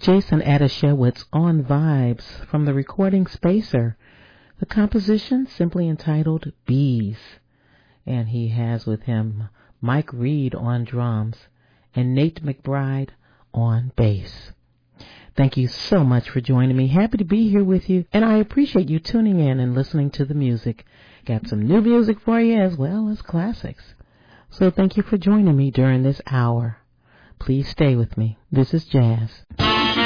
Jason Adashewitz on Vibes from the recording Spacer. The composition simply entitled Bees. And he has with him Mike Reed on drums and Nate McBride on bass. Thank you so much for joining me. Happy to be here with you, and I appreciate you tuning in and listening to the music. Got some new music for you as well as classics. So thank you for joining me during this hour. Please stay with me. This is Jazz.